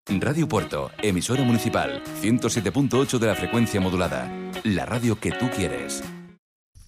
Radio Puerto, emisora municipal, 107.8 de la frecuencia modulada. La radio que tú quieres.